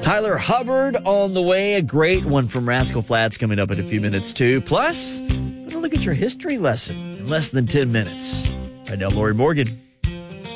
Tyler Hubbard on the way. A great one from Rascal Flatts coming up in a few minutes, too. Plus, we're going to look at your history lesson in less than 10 minutes. Right now, Lori Morgan.